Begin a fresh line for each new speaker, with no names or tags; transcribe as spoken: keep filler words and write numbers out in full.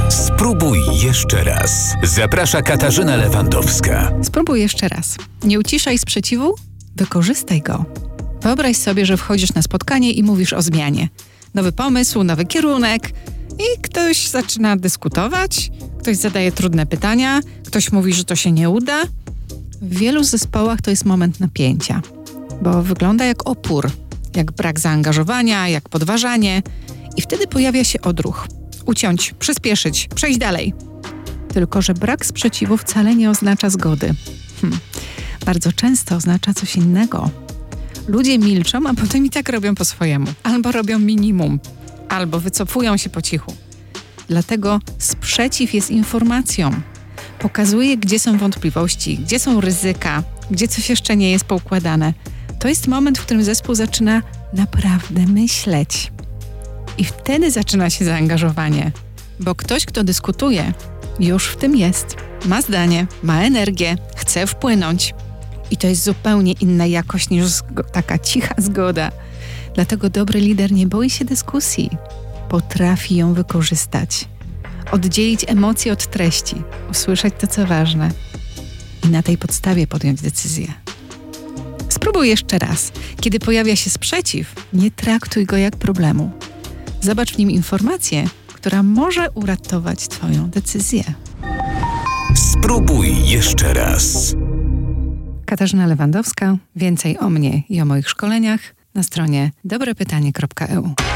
Spróbuj jeszcze raz. Zaprasza Katarzyna Lewandowska.
Spróbuj jeszcze raz. Nie uciszaj sprzeciwu, wykorzystaj go. Wyobraź sobie, że wchodzisz na spotkanie i mówisz o zmianie. Nowy pomysł, nowy kierunek i ktoś zaczyna dyskutować, ktoś zadaje trudne pytania, ktoś mówi, że to się nie uda. W wielu zespołach to jest moment napięcia, bo wygląda jak opór, jak brak zaangażowania, jak podważanie i wtedy pojawia się odruch. Uciąć, przyspieszyć, przejść dalej. Tylko że brak sprzeciwu wcale nie oznacza zgody. Hm. Bardzo często oznacza coś innego. Ludzie milczą, a potem i tak robią po swojemu. Albo robią minimum, albo wycofują się po cichu. Dlatego sprzeciw jest informacją. Pokazuje, gdzie są wątpliwości, gdzie są ryzyka, gdzie coś jeszcze nie jest poukładane. To jest moment, w którym zespół zaczyna naprawdę myśleć. I wtedy zaczyna się zaangażowanie, bo ktoś, kto dyskutuje, już w tym jest. Ma zdanie, ma energię, chce wpłynąć. I to jest zupełnie inna jakość niż zgo- taka cicha zgoda. Dlatego dobry lider nie boi się dyskusji. Potrafi ją wykorzystać. Oddzielić emocje od treści. Usłyszeć to, co ważne. I na tej podstawie podjąć decyzję. Spróbuj jeszcze raz. Kiedy pojawia się sprzeciw, nie traktuj go jak problemu. Zobacz w nim informację, która może uratować Twoją decyzję.
Spróbuj jeszcze raz.
Katarzyna Lewandowska. Więcej o mnie i o moich szkoleniach na stronie dobre pytanie kropka e u.